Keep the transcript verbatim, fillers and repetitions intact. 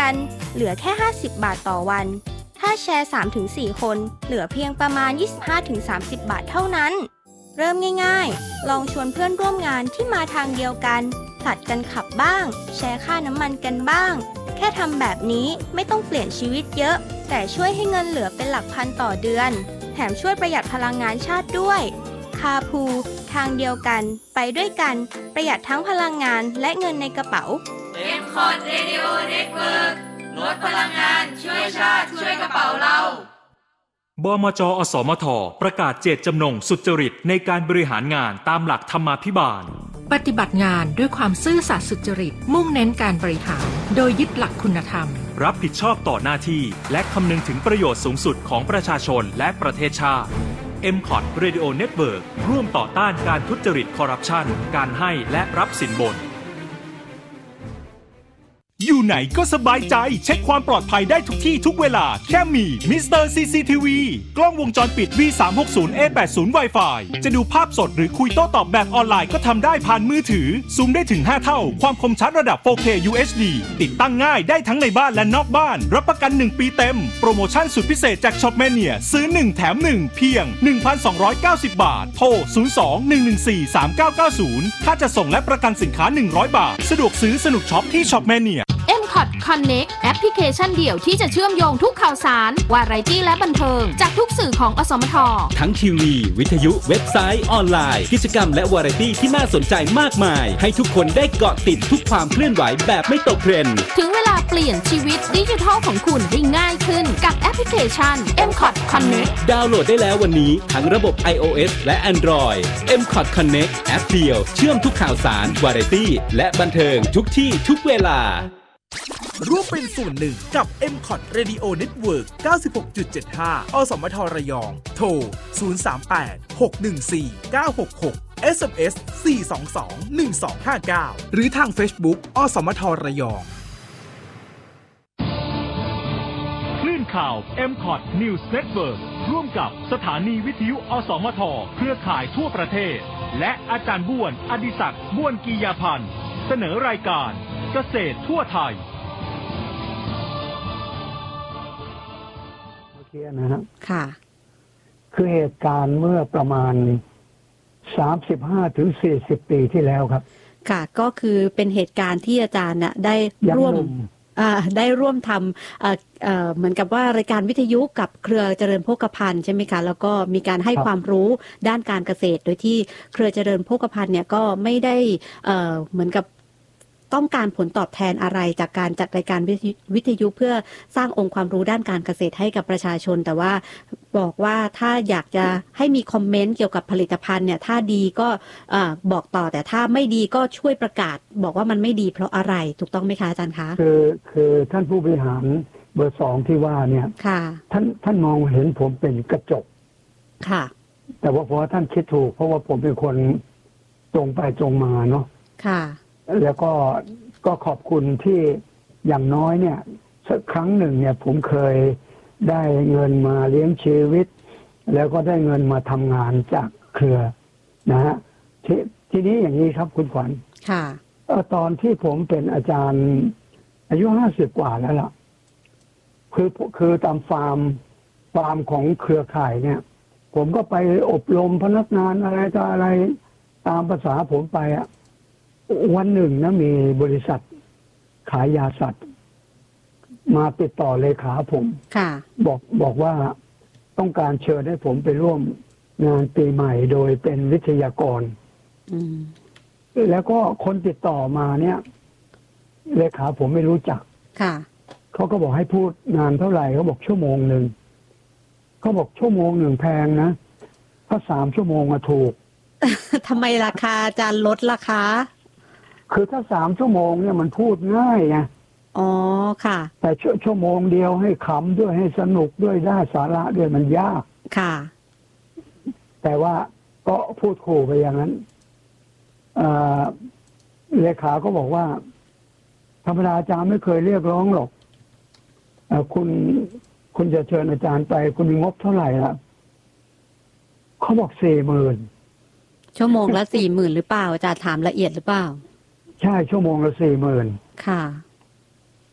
กันเหลือแค่ห้าสิบบาทต่อวันถ้าแชร์ สามถึงสี่ คนเหลือเพียงประมาณ ยี่สิบห้าถึงสามสิบ บาทเท่านั้นเริ่มง่ายๆลองชวนเพื่อนร่วมงานที่มาทางเดียวกันผลัดกันขับบ้างแชร์ค่าน้ำมันกันบ้างแค่ทำแบบนี้ไม่ต้องเปลี่ยนชีวิตเยอะแต่ช่วยให้เงินเหลือเป็นหลักพันต่อเดือนแถมช่วยประหยัดพลังงานชาติด้วยคาพูทางเดียวกันไปด้วยกันประหยัดทั้งพลังงานและเงินในกระเป๋าเอ็ม คอท Radio Network ลดพลังงานช่วยชาติช่วยกระเป๋าเราบมจ.อสมท.ประกาศเจตจำนงสุจริตในการบริหารงานตามหลักธรรมาภิบาลปฏิบัติงานด้วยความซื่อสัตย์สุจริตมุ่งเน้นการบริหารโดยยึดหลักคุณธรรมรับผิดชอบต่อหน้าที่และคำนึงถึงประโยชน์สูงสุดของประชาชนและประเทศชาติ เอ็ม คอท Radio Network ร่วมต่อต้านการทุจริตคอร์รัปชันการให้และรับสินบนอยู่ไหนก็สบายใจเช็คความปลอดภัยได้ทุกที่ทุกเวลาแค่มีมิสเตอร์ ซี ซี ที วี กล้องวงจรปิด วี สามหกศูนย์ เอ แปดสิบ Wi-Fi จะดูภาพสดหรือคุยโต้ตอบแบบออนไลน์ก็ทำได้ผ่านมือถือซูมได้ถึงห้าเท่าความคมชัดระดับ โฟร์เค ยู เอช ดี ติดตั้งง่ายได้ทั้งในบ้านและนอกบ้านรับประกันหนึ่งปีเต็มโปรโมชั่นสุดพิเศษจาก Shopmania ซื้อหนึ่งแถมหนึ่งเพียง หนึ่งพันสองร้อยเก้าสิบ บาทโทรศูนย์ สอง หนึ่ง หนึ่ง สี่ สาม เก้า เก้า ศูนย์ค่าจะส่งและประกันสินค้าหนึ่งร้อยบาทสะดวกซื้อสนุกช็อปที่ Shopmania เอ็ม คอท Connect แอปพลิเคชันเดี่ยวที่จะเชื่อมโยงทุกข่าวสารวาไรตี้และบันเทิงจากทุกสื่อของอสมททั้งทีวีวิทยุเว็บไซต์ออนไลน์กิจกรรมและวาไรตี้ที่น่าสนใจมากมายให้ทุกคนได้เกาะติดทุกความเคลื่อนไหวแบบไม่ตกเทรนด์ถึงเวลาเปลี่ยนชีวิตดิจิทัลของคุณได้ง่ายขึ้นกับแอปพลิเคชัน เอ็ม คอท Connect ดาวน์โหลดได้แล้ววันนี้ทั้งระบบ iOS และ Android เอ็ม คอท Connect แอปเดียวเชื่อมทุกข่าวสารวาไรตี้และบันเทิงทุกที่ทุกเวลาร่วมเป็นส่วนหนึ่งกับ เอ็ม คอท Radio Network เก้าสิบหกจุดเจ็ดห้า อสมทระยองโทรศูนย์ สาม แปด หก หนึ่ง สี่ เก้า หก หก เอส เอ็ม เอส สี่ สอง สอง หนึ่ง สอง ห้า เก้า หรือทาง Facebook อสมทระยองคลื่นข่าว เอ็ม คอท News Network ร่วมกับสถานีวิทยุอสมทเครือข่ายทั่วประเทศและอาจารย์บ้วนอดิศักดิ์บ้วนกียาพันธ์เสนอรายการเกษตรทั่วไทยเมื่อกี้นะครับค่ะคือเหตุการณ์เมื่อประมาณ สามสิบห้าถึงสี่สิบ ปีที่แล้วครับค่ะก็คือเป็นเหตุการณ์ที่อาจารย์น่ะได้ร่วมได้ร่วมทำเหมือนกับว่ารายการวิทยุกับเครือเจริญโภคภัณฑ์ใช่ไหมคะแล้วก็มีการให้ความรู้ด้านการเกษตรโดยที่เครือเจริญโภคภัณฑ์เนี่ยก็ไม่ได้เหมือนกับต้องการผลตอบแทนอะไรจากการจัดรายการวิทยุเพื่อสร้างองค์ความรู้ด้านการเกษตรให้กับประชาชนแต่ว่าบอกว่าถ้าอยากจะให้มีคอมเมนต์เกี่ยวกับผลิตภัณฑ์เนี่ยถ้าดีก็บอกต่อแต่ถ้าไม่ดีก็ช่วยประกาศบอกว่ามันไม่ดีเพราะอะไรถูกต้องไหมคะอาจารย์คะคือคือท่านผู้บริหารเบอร์สองที่ว่าเนี่ยค่ะท่านท่านมองเห็นผมเป็นกระจกค่ะแต่ว่าเพราะว่าท่านคิดถูกเพราะว่าผมเป็นคนตรงไปตรงมาเนาะค่ะแล้วก็ก็ขอบคุณที่อย่างน้อยเนี่ยสักครั้งหนึ่งเนี่ยผมเคยได้เงินมาเลี้ยงชีวิตแล้วก็ได้เงินมาทำงานจากเครือนะฮะททีนี้อย่างนี้ครับคุณขวัญค่ะตอนที่ผมเป็นอาจารย์อายุห้าสิบกว่าแล้วล่ะคือคือตามฟาร์มฟาร์มของเครือข่ายเนี่ยผมก็ไปอบรมพนักงานอะไรต่ออะไรตามภาษาผมไปอ่ะวันหนึ่งนะมีบริษัทขายยาสัตว์มาติดต่อเลขาผมบอกบอกว่าต้องการเชิญให้ผมไปร่วมงานปีใหม่โดยเป็นวิทยากรแล้วก็คนติดต่อมาเนี่ยเลขาผมไม่รู้จักเขาก็บอกให้พูดงานเท่าไหร่เขาบอกชั่วโมงหนึ่งเขาบอกชั่วโมงหนึ่งแพงนะถ้าสามชั่วโมงมาถูกทำไมราคาอาจารย์ลดราคาคือถ้าสามชั่วโมงเนี่ยมันพูดง่ายไงอ๋อค่ะแต่ชั่วโมงเดียวให้ขำด้วยให้สนุกด้วยได้สาระด้วยมันยากค่ะแต่ว่าก็พูดขู่ไปอย่างนั้นเลขาก็บอกว่าธรรมดาอาจารย์ไม่เคยเรียกร้องหรอกคุณคุณจะเชิญอาจารย์ไปคุณมีงบเท่าไหร่ล่ะเขาบอกสี่หมื่นชั่วโมงละสี่หมื่นหรือเปล่าอาจารย์ถามละเอียดหรือเปล่าใช่ชั่วโมงละสี่หมื่นค่ะ